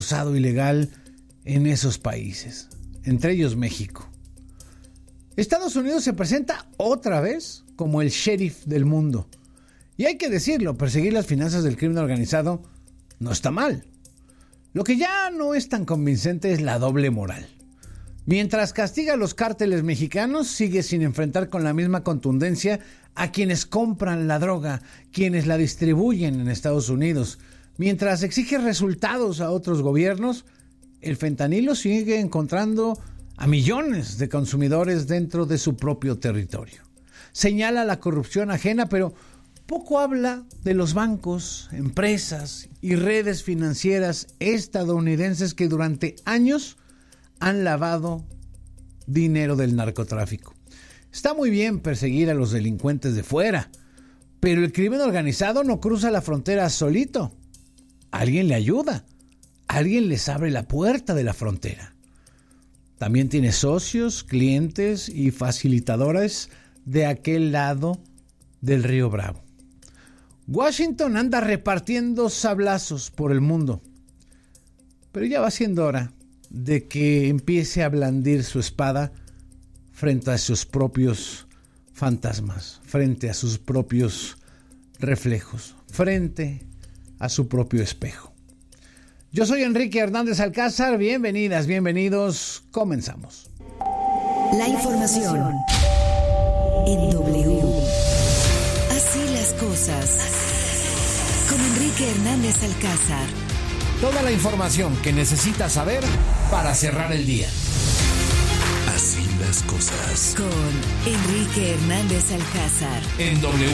forzado ilegal en esos países, entre ellos México. Estados Unidos se presenta otra vez como el sheriff del mundo. Y hay que decirlo, perseguir las finanzas del crimen organizado no está mal. Lo que ya no es tan convincente es la doble moral. Mientras castiga a los cárteles mexicanos, sigue sin enfrentar con la misma contundencia a quienes compran la droga, quienes la distribuyen en Estados Unidos. Mientras exige resultados a otros gobiernos, el fentanilo sigue encontrando a millones de consumidores dentro de su propio territorio. Señala la corrupción ajena, pero poco habla de los bancos, empresas y redes financieras estadounidenses que durante años han lavado dinero del narcotráfico. Está muy bien perseguir a los delincuentes de fuera, pero el crimen organizado no cruza la frontera solito. Alguien le ayuda, alguien les abre la puerta de la frontera. También tiene socios, clientes y facilitadores de aquel lado del Río Bravo. Washington anda repartiendo sablazos por el mundo, pero ya va siendo hora de que empiece a blandir su espada frente a sus propios fantasmas, frente a sus propios reflejos, frente a su propio espejo. Yo soy Enrique Hernández Alcázar, bienvenidas, bienvenidos, comenzamos. La información en W. Así las cosas. Con Enrique Hernández Alcázar. Toda la información que necesitas saber para cerrar el día. Así las cosas. Con Enrique Hernández Alcázar. En W.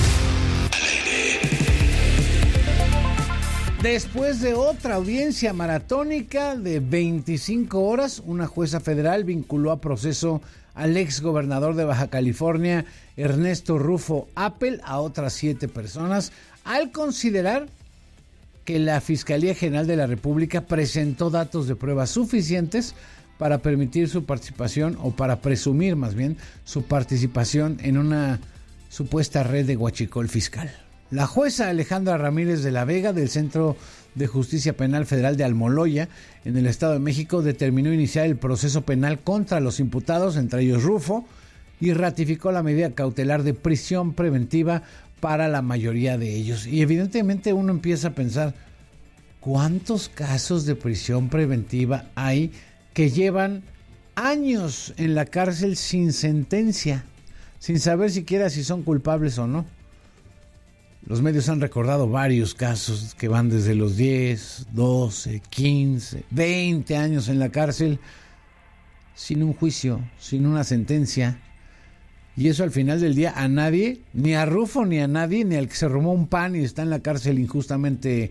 Después de otra audiencia maratónica de 25 horas, una jueza federal vinculó a proceso al exgobernador de Baja California, Ernesto Rufo Appel, a otras 7 personas, al considerar que la Fiscalía General de la República presentó datos de pruebas suficientes para permitir su participación, o para presumir más bien su participación en una supuesta red de huachicol fiscal. La jueza Alejandra Ramírez de la Vega, del Centro de Justicia Penal Federal de Almoloya, en el Estado de México, determinó iniciar el proceso penal contra los imputados, entre ellos Rufo, y ratificó la medida cautelar de prisión preventiva para la mayoría de ellos. Y evidentemente uno empieza a pensar, ¿cuántos casos de prisión preventiva hay que llevan años en la cárcel sin sentencia, sin saber siquiera si son culpables o no? Los medios han recordado varios casos que van desde los 10, 12, 15, 20 años en la cárcel, sin un juicio, sin una sentencia. Y eso al final del día a nadie, ni a Rufo, ni a nadie, ni al que se robó un pan y está en la cárcel injustamente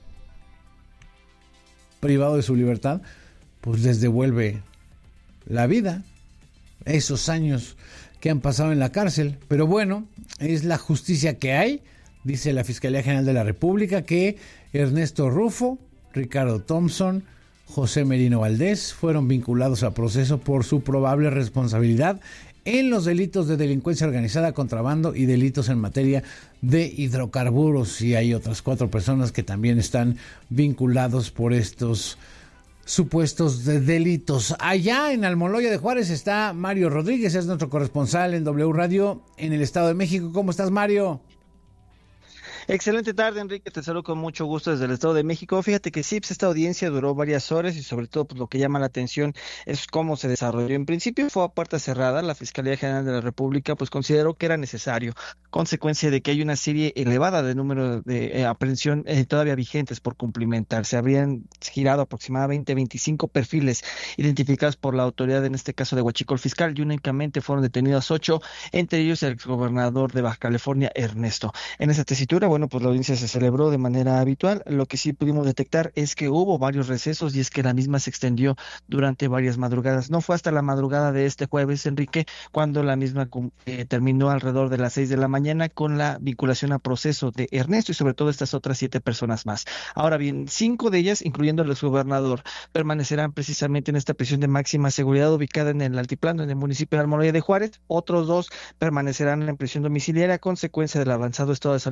privado de su libertad, pues les devuelve la vida, esos años que han pasado en la cárcel. Pero bueno, es la justicia que hay. Dice la Fiscalía General de la República que Ernesto Rufo, Ricardo Thompson, José Merino Valdés fueron vinculados a proceso por su probable responsabilidad en los delitos de delincuencia organizada, contrabando y delitos en materia de hidrocarburos. Y hay otras 4 personas que también están vinculados por estos supuestos de delitos. Allá en Almoloya de Juárez está Mario Rodríguez, es nuestro corresponsal en W Radio en el Estado de México. ¿Cómo estás, Mario? Excelente tarde, Enrique, te saludo con mucho gusto desde el Estado de México. Fíjate que sí, pues esta audiencia duró varias horas y sobre todo pues lo que llama la atención es cómo se desarrolló. En principio fue a puerta cerrada. La Fiscalía General de la República pues consideró que era necesario, consecuencia de que hay una serie elevada de número de aprehensión todavía vigentes por cumplimentar. Se habrían girado aproximadamente 25 perfiles identificados por la autoridad, en este caso de huachicol fiscal, y únicamente fueron detenidos 8, entre ellos el exgobernador de Baja California, Ernesto. En esa tesitura, bueno, pues la audiencia se celebró de manera habitual. Lo que sí pudimos detectar es que hubo varios recesos y es que la misma se extendió durante varias madrugadas. No fue hasta la madrugada de este jueves, Enrique, cuando la misma terminó alrededor de las 6 de la mañana con la vinculación a proceso de Ernesto y sobre todo estas otras 7 personas más. Ahora bien, 5 de ellas, incluyendo el exgobernador, permanecerán precisamente en esta prisión de máxima seguridad ubicada en el altiplano, en el municipio de Almoloya de Juárez. Otros 2 permanecerán en prisión domiciliaria a consecuencia del avanzado estado de salud y sobre todo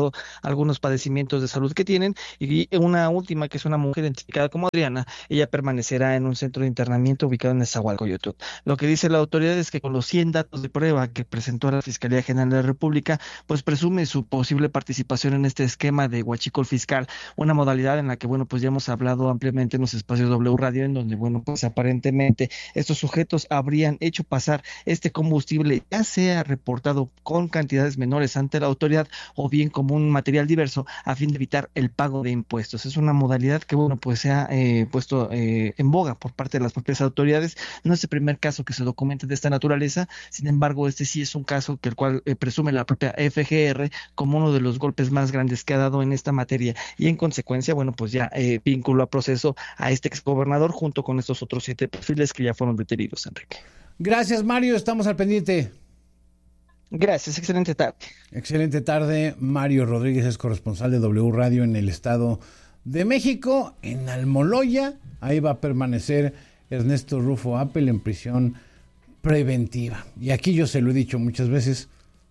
todo algunos padecimientos de salud que tienen. Y una última, que es una mujer identificada como Adriana, ella permanecerá en un centro de internamiento ubicado en Nezahualcóyotl. Lo que dice la autoridad es que con los 100 datos de prueba que presentó a la Fiscalía General de la República, pues presume su posible participación en este esquema de huachicol fiscal, una modalidad en la que, bueno, pues ya hemos hablado ampliamente en los espacios W Radio, en donde, bueno, pues aparentemente estos sujetos habrían hecho pasar este combustible, ya sea reportado con cantidades menores ante la autoridad o bien como un material diverso, a fin de evitar el pago de impuestos. Es una modalidad que, bueno, pues se ha puesto en boga por parte de las propias autoridades. No es el primer caso que se documenta de esta naturaleza, sin embargo, este sí es un caso que el cual presume la propia FGR como uno de los golpes más grandes que ha dado en esta materia, y en consecuencia, bueno, pues ya vinculó a proceso a este exgobernador junto con estos otros 7 perfiles que ya fueron detenidos, Enrique. Gracias, Mario, estamos al pendiente. Gracias, excelente tarde. Excelente tarde. Mario Rodríguez es corresponsal de W Radio en el Estado de México, en Almoloya. Ahí va a permanecer Ernesto Rufo Appel en prisión preventiva. Y aquí yo se lo he dicho muchas veces.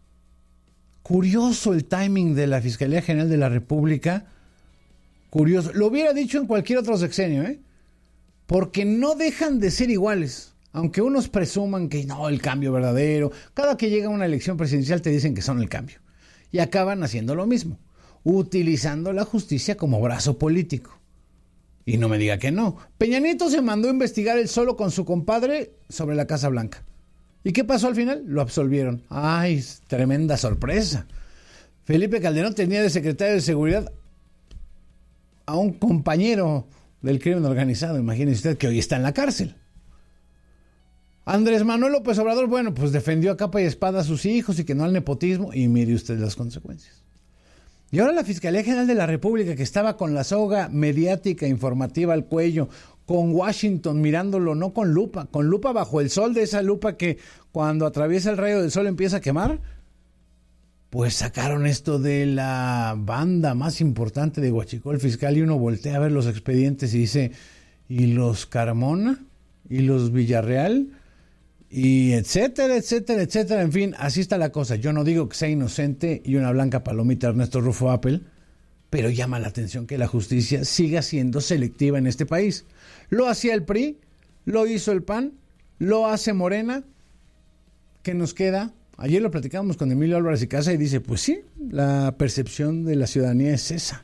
Curioso el timing de la Fiscalía General de la República. Curioso. Lo hubiera dicho en cualquier otro sexenio, porque no dejan de ser iguales. Aunque unos presuman que no, el cambio verdadero. Cada que llega una elección presidencial te dicen que son el cambio. Y acaban haciendo lo mismo, utilizando la justicia como brazo político. Y no me diga que no. Peña Nieto se mandó a investigar él solo con su compadre sobre la Casa Blanca. ¿Y qué pasó al final? Lo absolvieron. ¡Ay, tremenda sorpresa! Felipe Calderón tenía de secretario de Seguridad a un compañero del crimen organizado. Imagínese usted que hoy está en la cárcel. Andrés Manuel López Obrador, bueno, pues defendió a capa y espada a sus hijos y que no al nepotismo, y mire usted las consecuencias. Y ahora la Fiscalía General de la República, que estaba con la soga mediática informativa al cuello, con Washington mirándolo, no con lupa bajo el sol, de esa lupa que cuando atraviesa el rayo del sol empieza a quemar, pues sacaron esto de la banda más importante de huachicol fiscal, y uno voltea a ver los expedientes y dice, ¿y los Carmona? ¿Y los Villarreal? Y etcétera, etcétera, etcétera. En fin, así está la cosa. Yo no digo que sea inocente y una blanca palomita Ernesto Rufo Appel, pero llama la atención que la justicia siga siendo selectiva en este país. Lo hacía el PRI, lo hizo el PAN, lo hace Morena. ¿Qué nos queda? Ayer lo platicamos con Emilio Álvarez y Casa y dice, pues sí, la percepción de la ciudadanía es esa.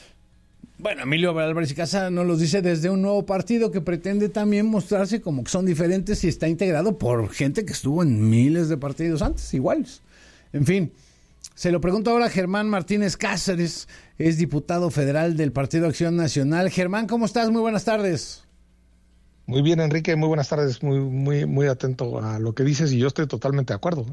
Bueno, Emilio Álvarez y Casa nos los dice desde un nuevo partido que pretende también mostrarse como que son diferentes y está integrado por gente que estuvo en miles de partidos antes, iguales. En fin, se lo pregunto ahora a Germán Martínez Cáceres, es diputado federal del Partido Acción Nacional. Germán, ¿cómo estás? Muy buenas tardes. Muy bien, Enrique, muy buenas tardes, muy atento a lo que dices, y yo estoy totalmente de acuerdo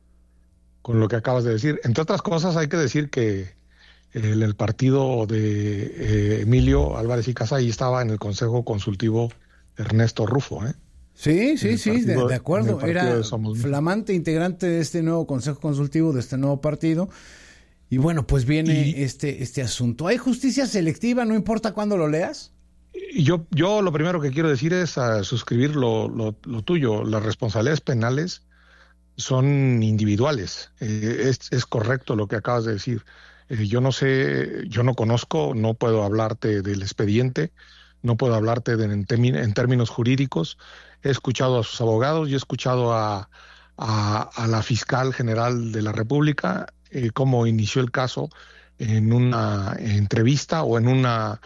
con lo que acabas de decir. Entre otras cosas, hay que decir que el partido de Emilio Álvarez y Casa ahí estaba en el Consejo Consultivo Ernesto Rufo. Sí, de acuerdo. Era flamante integrante de este nuevo Consejo Consultivo, de este nuevo partido. Y bueno, pues viene este asunto. ¿Hay justicia selectiva, no importa cuándo lo leas? Yo lo primero que quiero decir es suscribir lo tuyo. Las responsabilidades penales son individuales. Es correcto lo que acabas de decir. Yo no sé, yo no conozco, no puedo hablarte del expediente, no puedo hablarte en términos jurídicos. He escuchado a sus abogados y he escuchado a la fiscal general de la República cómo inició el caso en una entrevista o en una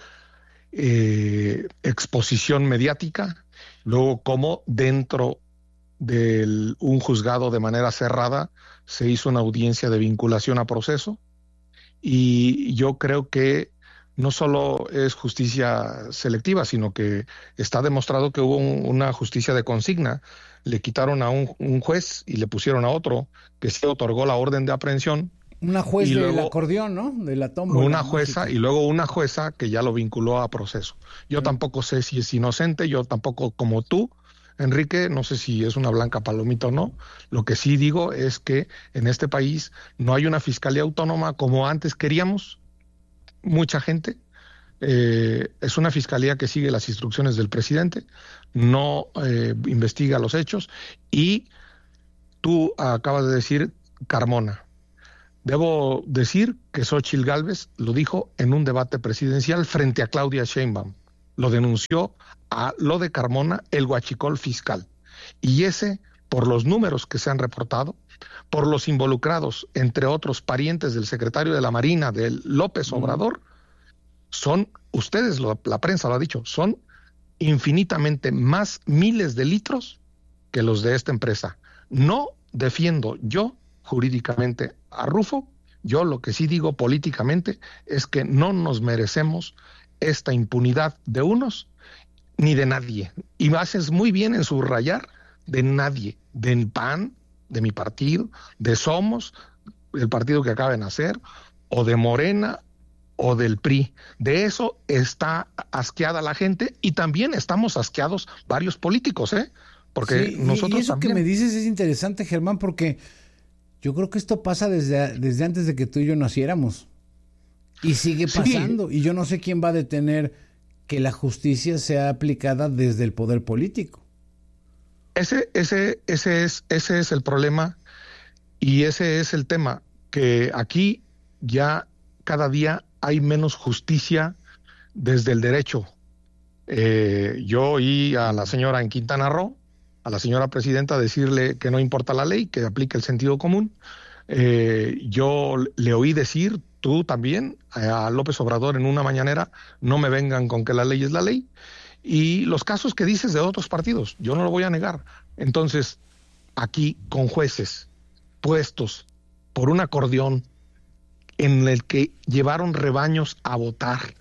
exposición mediática, luego cómo dentro de un juzgado de manera cerrada se hizo una audiencia de vinculación a proceso. Y yo creo que no solo es justicia selectiva, sino que está demostrado que hubo una justicia de consigna. Le quitaron a un juez y le pusieron a otro que sí otorgó la orden de aprehensión. Una juez del acordeón, ¿no? De la tómbola. Una jueza, y luego una jueza que ya lo vinculó a proceso. Yo tampoco sé si es inocente, yo tampoco, como tú, Enrique, no sé si es una blanca palomita o no. Lo que sí digo es que en este país no hay una fiscalía autónoma como antes queríamos, mucha gente. Es una fiscalía que sigue las instrucciones del presidente, no investiga los hechos. Y tú acabas de decir Carmona. Debo decir que Xóchitl Gálvez lo dijo en un debate presidencial frente a Claudia Sheinbaum. Lo denunció a lo de Carmona, el huachicol fiscal. Y ese, por los números que se han reportado, por los involucrados, entre otros parientes del secretario de la Marina, del López Obrador, son, ustedes, la prensa lo ha dicho, son infinitamente más miles de litros que los de esta empresa. No defiendo yo jurídicamente a Rufo, yo lo que sí digo políticamente es que no nos merecemos esta impunidad de unos ni de nadie. Y haces muy bien en subrayar de nadie, del PAN, de mi partido, de Somos, el partido que acaba de nacer, o de Morena, o del PRI. De eso está asqueada la gente y también estamos asqueados varios políticos, porque sí, nosotros y eso también... que me dices es interesante, Germán, porque yo creo que esto pasa desde antes de que tú y yo naciéramos. Y sigue pasando. Sí. Y yo no sé quién va a detener que la justicia sea aplicada desde el poder político. Ese es el problema y ese es el tema, que aquí ya cada día hay menos justicia desde el derecho. Yo oí a la señora en Quintana Roo, a la señora presidenta, decirle que no importa la ley, que aplique el sentido común. Yo le oí decir, tú también, a López Obrador en una mañanera, no me vengan con que la ley es la ley. Y los casos que dices de otros partidos, yo no lo voy a negar. Entonces, aquí con jueces puestos por un acordeón en el que llevaron rebaños a votar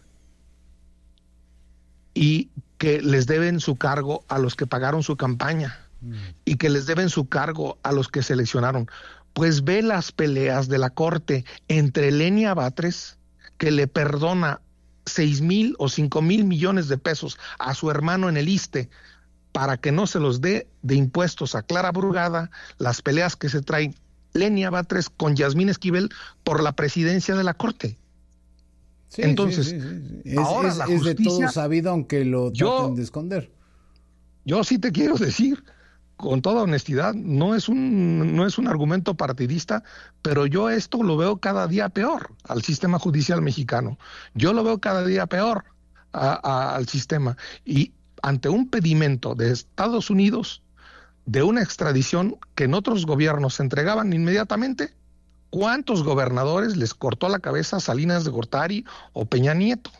y que les deben su cargo a los que pagaron su campaña y que les deben su cargo a los que seleccionaron, pues ve las peleas de la corte entre Lenia Batres, que le perdona 6,000 o 5,000 millones de pesos a su hermano en el ISSSTE para que no se los dé de impuestos a Clara Brugada, las peleas que se traen Lenia Batres con Yasmín Esquivel por la presidencia de la Corte. Sí, entonces, sí. Ahora la justicia, es de todo sabido, aunque lo traten de esconder. Yo sí te quiero decir, con toda honestidad, no es un argumento partidista, pero yo esto lo veo cada día peor al sistema judicial mexicano. Yo lo veo cada día peor al sistema. Y ante un pedimento de Estados Unidos de una extradición que en otros gobiernos se entregaban inmediatamente, ¿cuántos gobernadores les cortó la cabeza a Salinas de Gortari o Peña Nieto?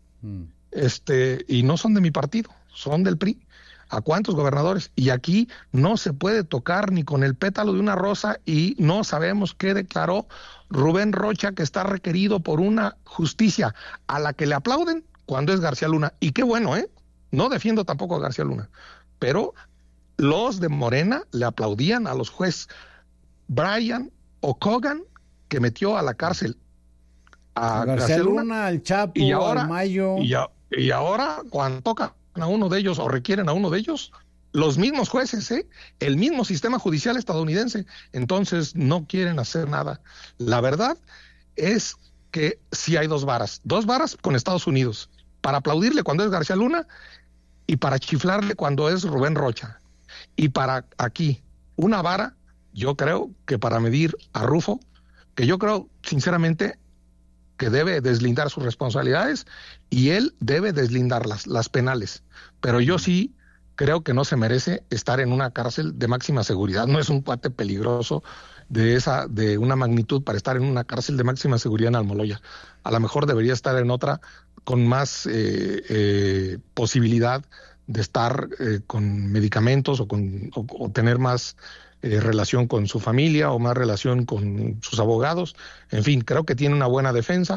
Y no son de mi partido, son del PRI. ¿A cuántos gobernadores? Y aquí no se puede tocar ni con el pétalo de una rosa y no sabemos qué declaró Rubén Rocha, que está requerido por una justicia a la que le aplauden cuando es García Luna. Y qué bueno, no defiendo tampoco a García Luna, pero los de Morena le aplaudían a los jueces Brian O'Cogan, que metió a la cárcel a García Luna, al Chapo, y ahora, al Mayo. Y ahora cuando toca a uno de ellos o requieren a uno de ellos, los mismos jueces, el mismo sistema judicial estadounidense, entonces no quieren hacer nada. La verdad es que sí hay dos varas con Estados Unidos, para aplaudirle cuando es García Luna y para chiflarle cuando es Rubén Rocha. Y para aquí, una vara, yo creo que para medir a Rufo, que yo creo sinceramente que debe deslindar sus responsabilidades y él debe deslindar las penales. Pero yo sí creo que no se merece estar en una cárcel de máxima seguridad. No es un cuate peligroso de una magnitud para estar en una cárcel de máxima seguridad en Almoloya. A lo mejor debería estar en otra con más posibilidad de estar con medicamentos o tener más relación con su familia o más relación con sus abogados. En fin, creo que tiene una buena defensa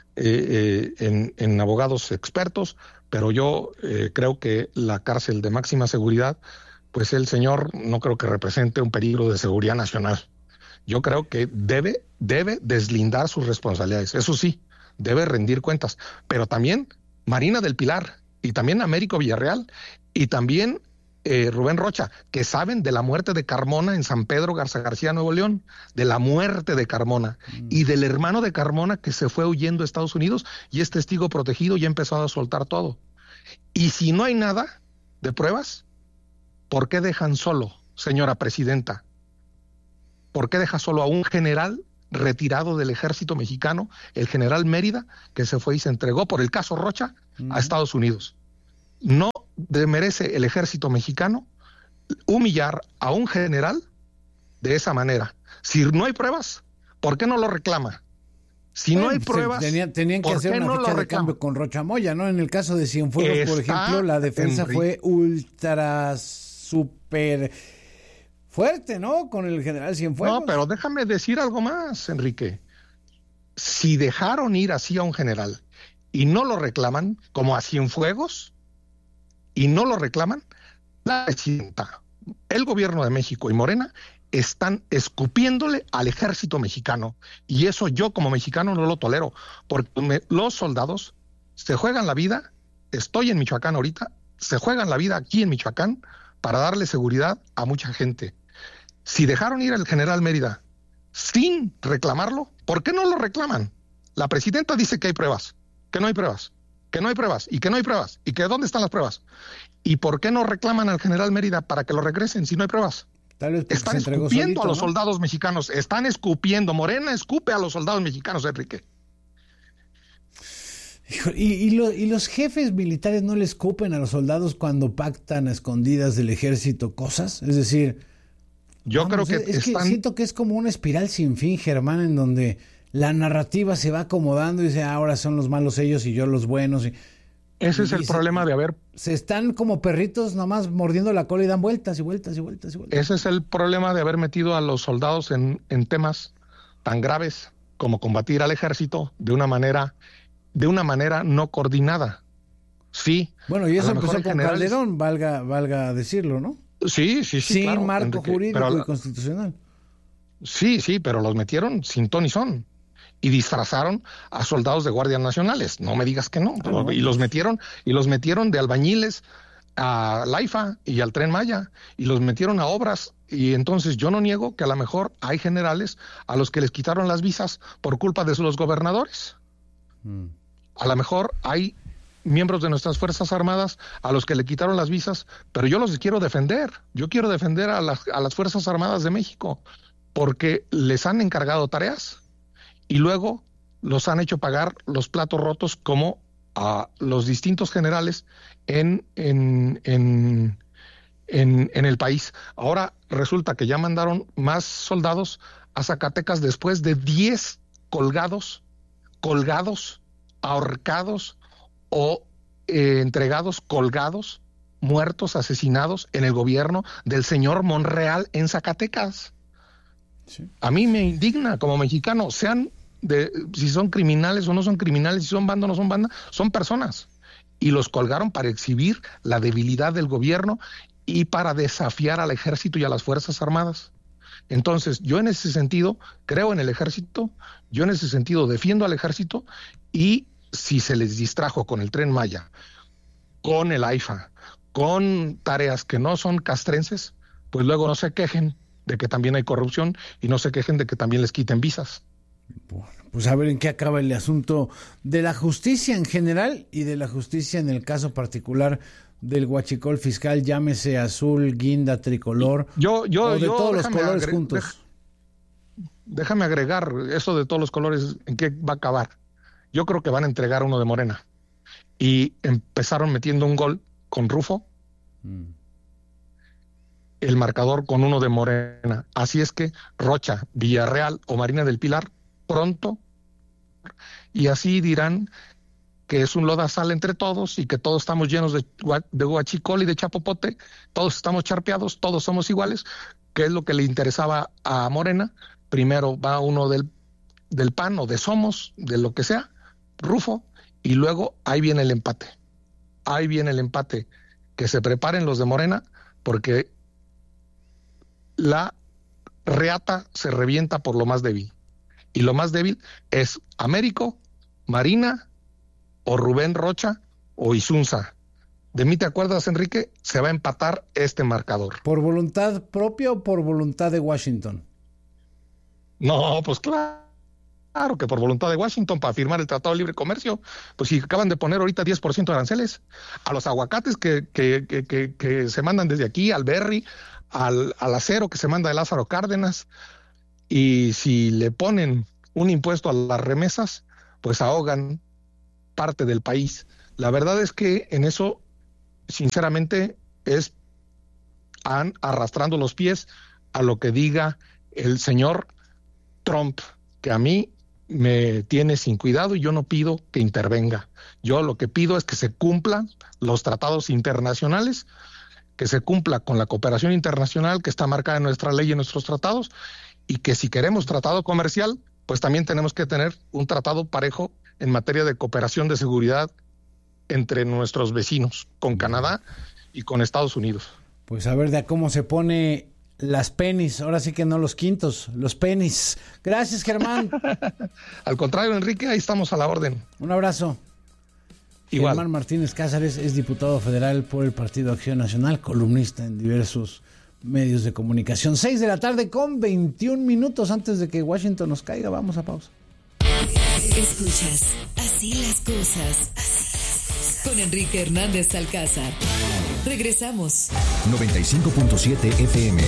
en abogados expertos, pero yo creo que la cárcel de máxima seguridad, pues el señor no creo que represente un peligro de seguridad nacional. Yo creo que debe deslindar sus responsabilidades. Eso sí, debe rendir cuentas, pero también Marina del Pilar y también Américo Villarreal y también Rubén Rocha, que saben de la muerte de Carmona en San Pedro Garza García, Nuevo León, de la muerte de Carmona y del hermano de Carmona que se fue huyendo a Estados Unidos y es testigo protegido y ha empezado a soltar todo. Y si no hay nada de pruebas, ¿por qué dejan solo, señora presidenta? ¿Por qué deja solo a un general retirado del ejército mexicano, el general Mérida, que se fue y se entregó por el caso Rocha a Estados Unidos. No merece el ejército mexicano humillar a un general de esa manera. Si no hay pruebas, ¿por qué no lo reclama? Si no hay pruebas, tenían que hacer una ficha de cambio con Rocha Moya, ¿no? En el caso de Cienfuegos, por ejemplo, la defensa fue ultra, súper fuerte, ¿no? Con el general Cienfuegos. No, pero déjame decir algo más, Enrique. Si dejaron ir así a un general y no lo reclaman, como a Cienfuegos, y no lo reclaman, la presidenta, el gobierno de México y Morena están escupiéndole al ejército mexicano, y eso yo como mexicano no lo tolero, porque los soldados se juegan la vida, estoy en Michoacán ahorita, se juegan la vida aquí en Michoacán para darle seguridad a mucha gente. Si dejaron ir al general Mérida sin reclamarlo, ¿por qué no lo reclaman? La presidenta dice que hay pruebas, que no hay pruebas, que no hay pruebas, y que no hay pruebas, y que ¿dónde están las pruebas? ¿Y por qué no reclaman al general Mérida para que lo regresen si no hay pruebas? Están escupiendo solito, a los soldados mexicanos, están escupiendo. Morena escupe a los soldados mexicanos, Enrique. ¿Y los jefes militares no le escupen a los soldados cuando pactan a escondidas del ejército cosas? Es decir, yo creo que que siento que es como una espiral sin fin, Germán, en donde la narrativa se va acomodando y dice, ahora son los malos ellos y yo los buenos. Ese es el problema de haber... Se están como perritos nomás mordiendo la cola y dan vueltas y vueltas y vueltas y vueltas. Ese es el problema de haber metido a los soldados en temas tan graves como combatir al ejército de una manera no coordinada. Sí. Bueno, y eso empezó con Calderón, valga decirlo, ¿no? Sí. Sin claro, marco jurídico y constitucional. Sí, pero los metieron sin ton ni son. Y disfrazaron a soldados de guardias nacionales. No me digas que no. Y los metieron de albañiles a Laifa y al Tren Maya, y los metieron a obras. Y entonces yo no niego que a lo mejor hay generales a los que les quitaron las visas por culpa de los gobernadores. A lo mejor hay miembros de nuestras Fuerzas Armadas a los que le quitaron las visas, pero yo los quiero defender. Yo quiero defender a las Fuerzas Armadas de México, porque les han encargado tareas y luego los han hecho pagar los platos rotos, como a los distintos generales en el país. Ahora resulta que ya mandaron más soldados a Zacatecas después de 10 colgados, ahorcados o entregados colgados, muertos, asesinados en el gobierno del señor Monreal en Zacatecas. Sí. A mí me indigna como mexicano, si son criminales o no son criminales, si son banda o no son banda, son personas. Y los colgaron para exhibir la debilidad del gobierno y para desafiar al ejército y a las Fuerzas Armadas. Entonces, yo en ese sentido creo en el ejército, yo en ese sentido defiendo al ejército, y si se les distrajo con el Tren Maya, con el AIFA, con tareas que no son castrenses, pues luego no se quejen de que también hay corrupción y no se quejen de que también les quiten visas. Bueno, pues a ver en qué acaba el asunto de la justicia en general y de la justicia en el caso particular del huachicol fiscal, llámese azul, guinda, tricolor, o de todos los colores juntos. Déjame agregar eso de todos los colores, ¿en qué va a acabar? Yo creo que van a entregar uno de Morena. Y empezaron metiendo un gol con Rufo, el marcador con uno de Morena. Así es que Rocha, Villarreal o Marina del Pilar pronto, y así dirán que es un lodazal entre todos y que todos estamos llenos de huachicol y de chapopote, todos estamos charpeados, todos somos iguales, que es lo que le interesaba a Morena. Primero va uno del PAN o de Somos, de lo que sea, Rufo, y luego ahí viene el empate. Que se preparen los de Morena, porque la reata se revienta por lo más débil. Y lo más débil es Américo, Marina, o Rubén Rocha, o Isunza. ¿De mí te acuerdas, Enrique? Se va a empatar este marcador. ¿Por voluntad propia o por voluntad de Washington? No, pues claro que por voluntad de Washington, para firmar el Tratado de Libre Comercio. Pues si acaban de poner ahorita 10% de aranceles a los aguacates que se mandan desde aquí, al berry, al acero que se manda de Lázaro Cárdenas, y si le ponen un impuesto a las remesas, pues ahogan parte del país. La verdad es que en eso, sinceramente, han arrastrando los pies a lo que diga el señor Trump, que a mí me tiene sin cuidado y yo no pido que intervenga. Yo lo que pido es que se cumplan los tratados internacionales, que se cumpla con la cooperación internacional que está marcada en nuestra ley y en nuestros tratados, y que si queremos tratado comercial, pues también tenemos que tener un tratado parejo en materia de cooperación de seguridad entre nuestros vecinos, con Canadá y con Estados Unidos. Pues a ver de cómo se pone las pennies, ahora sí que no los quintos, los pennies. Gracias, Germán. Al contrario, Enrique, ahí estamos a la orden. Un abrazo. Igual. Germán Martínez Cázares es diputado federal por el Partido Acción Nacional, columnista en diversos medios de comunicación. 6 de la tarde con 21 minutos antes de que Washington nos caiga. Vamos a pausa. Escuchas Así las cosas con Enrique Hernández Alcázar. Regresamos. 95.7 FM.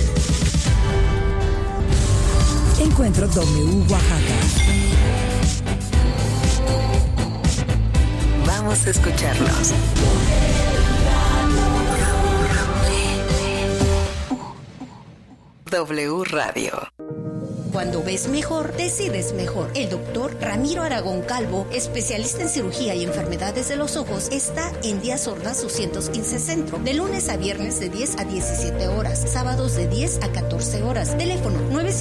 Encuentro W Oaxaca. Vamos a escucharlos. W Radio. Cuando ves mejor, decides mejor. El doctor Ramiro Aragón Calvo, especialista en cirugía y enfermedades de los ojos, está en Díaz Ordaz 215 Centro, de lunes a viernes de 10 a 17 horas, sábados de 10 a 14 horas. Teléfono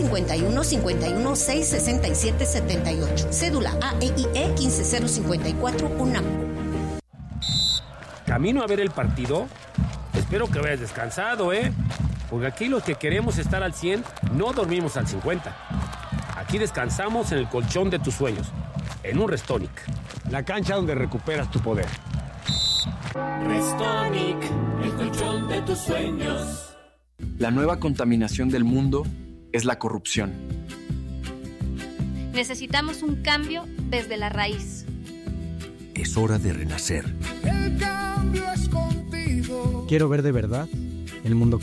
951-51-667-78. Cédula AEIE 15054 UNAM. ¿Camino a ver el partido? Espero que vayas descansado, porque aquí los que queremos estar al 100 no dormimos al 50. Aquí descansamos en el colchón de tus sueños, en un Restonic, la cancha donde recuperas tu poder. Restonic, el colchón de tus sueños. La nueva contaminación del mundo es la corrupción. Necesitamos un cambio desde la raíz. Es hora de renacer. El cambio es contigo. Quiero ver de verdad el mundo